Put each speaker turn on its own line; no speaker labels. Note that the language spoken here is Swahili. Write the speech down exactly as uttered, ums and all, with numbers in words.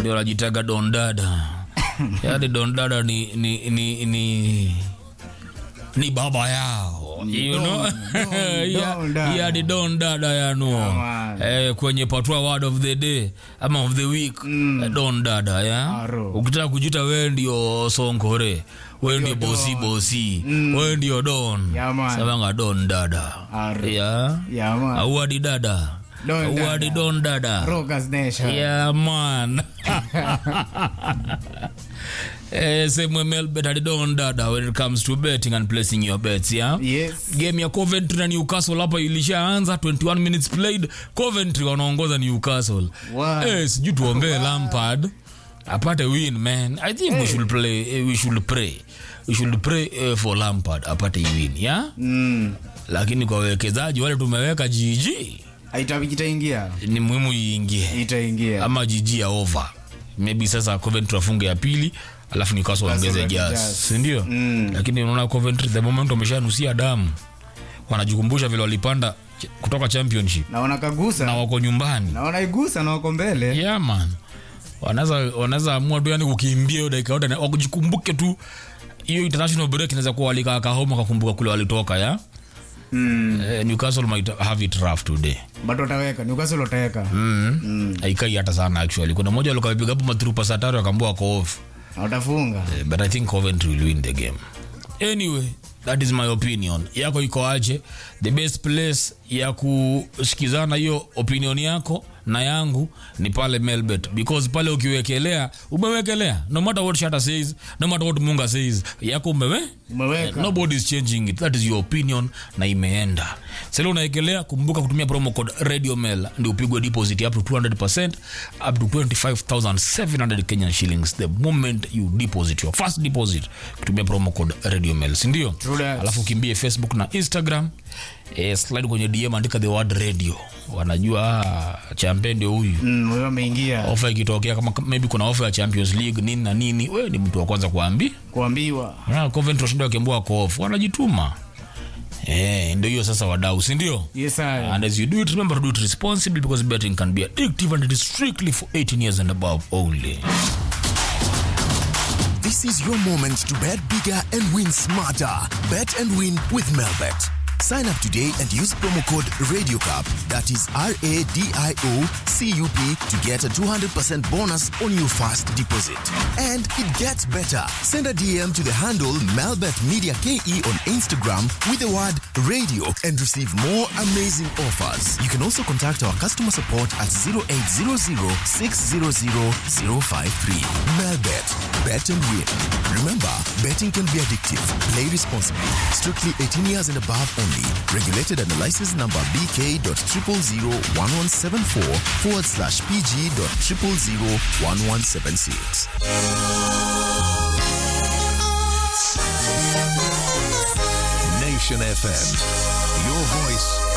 ndio anajitaga Don Dada. Yaani Don Dada ni ni ni ni ni baba yao, you
don,
know.
Don,
yeah,
Don Dada.
yeah, the Don Dada ya no.
Yeah,
eh, kwenye patwa word of the day ama of the week, mm. eh, Don Dada ya. Ukitaka kujita wewe ndio Sonkore, wewe ndio bosi bosi, mm. wewe ndio Don.
Yeah,
sabanga Don Dada. Yeah.
Yeah, man.
Awadi Dada.
Don
Awadi
Dada.
Don Dada.
Rockers Nation.
Yeah, man. Eh, same way Melbet had Don Dada when it comes to betting and placing your bets, yeah?
Yes.
Game ya Coventry na Newcastle hapa ilishaanza, twenty-one minutes played. Coventry wanaongoza Newcastle.
Wow.
Eh, sijui tuombe wow. Lampard apate win, man. I think hey. we should play, uh, we should pray. We should pray uh, for Lampard apate win, yeah?
Mm.
Lakini kwa wekezaji wale tumeweka G G.
Itaingia.
Ni muhimu iingie.
Itaingia.
Ama G G ya over. Maybe sasa Coventry wafunge ya pili, alafu Newcastle waongeze gas, si ndio?
Mm.
Lakini unaona Coventry the moment wameshanusia damu, wanajikumbusha vile walipanda kutoka championship
na wanakagusa
na wako nyumbani
na wanaigusa na wako mbele.
Yeah, man. Wanaweza wanaweza amua tu yani kukimbia hiyo dakika yote, wakujikumbuke tu hiyo international break inaweza kuwa walika kahoma kakumbuka kule walitoka, ya.
Mm.
Uh, Newcastle might have it rough today.
But wataweka Newcastle wataweka.
Mm. mm. Haikai hata sana actually. Kuna mmoja alikapiga hapo matrupa sataro akaambua wako off.
Watafunga.
Uh, but I think Coventry will win the game. Anyway, that is my opinion. Yako iko aje? The best place ya kusikizana hiyo opinion yako na yangu ni pale Melbet, because pale ukiwekelea umewekelea, no matter what Shata says, no matter what Munga says, yako umewe
umeweka.
Uh, nobody is changing it. That is your opinion na imeenda. Sasa unawekelea, kumbuka kutumia promo code RadioMel ndio upigwe deposit up to two hundred percent up to twenty-five thousand seven hundred Kenyan shillings the moment you deposit your first deposit kutumia promo code RadioMel, si ndio? Alafu kimbie Facebook na Instagram, eh, slide kwenye D M andika the word radio. Wanajua ah, champion ndio huyu.
Mm, wewe umeingia.
Offer ikitokea kama maybe kuna offer ya Champions League nini na nini, wewe ni mtu wa kwanza kuambi
kuambiwa.
Na Coventry washinda wakiambua kwa off, wanajituma. Eh, ndio hiyo sasa wadau, si ndio?
Yes sir.
And as you do it, remember to do it responsibly, because betting can be addictive and it is strictly for eighteen years and above only.
This is your moment to bet bigger and win smarter. Bet and win with Melbet. Sign up today and use promo code RadioCup, that is R A D I O C U P, to get a two hundred percent bonus on your first deposit. And it gets better. Send a D M to the handle Melbet Media K E on Instagram with the word radio and receive more amazing offers. You can also contact our customer support at zero eight zero zero six zero zero zero five three. Melbet. Bet and win. Remember, betting can be addictive. Play responsibly. Strictly eighteen years and above only. Regulated under license number B K dot triple zero one one seven four forward slash PG dot triple zero one one seven six. Nation F M. Your voice,